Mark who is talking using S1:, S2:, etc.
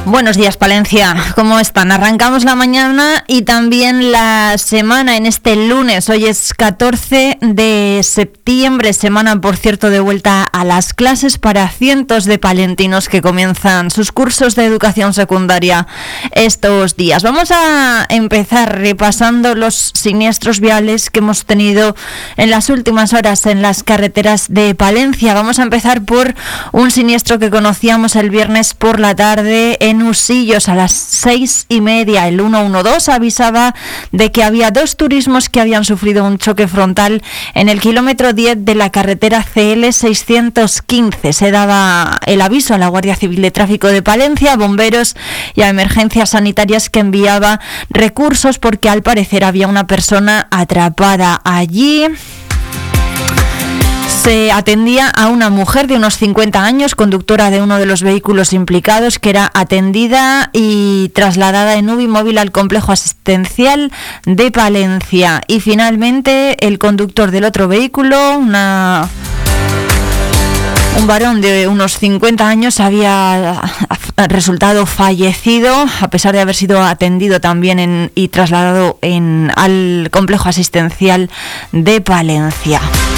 S1: Buenos días, Palencia. ¿Cómo están? Arrancamos la mañana y también la semana en este lunes. Hoy es 14 de septiembre, semana, por cierto, de vuelta a las clases para cientos de palentinos que comienzan sus cursos de educación secundaria estos días. Vamos a empezar repasando los siniestros viales que hemos tenido en las últimas horas en las carreteras de Palencia. Vamos a empezar por un siniestro que conocíamos el viernes por la tarde en Usillos a las 6:30. El 112 avisaba de que había dos turismos que habían sufrido un choque frontal en el kilómetro 10 de la carretera CL 615. Se daba el aviso a la Guardia Civil de Tráfico de Palencia, a bomberos y a emergencias sanitarias, que enviaba recursos porque al parecer había una persona atrapada allí. Se atendía a una mujer de unos 50 años, conductora de uno de los vehículos implicados, que era atendida y trasladada en UBI móvil al complejo asistencial de Palencia. Y finalmente el conductor del otro vehículo, un varón de unos 50 años, había resultado fallecido a pesar de haber sido atendido también y trasladado al complejo asistencial de Palencia.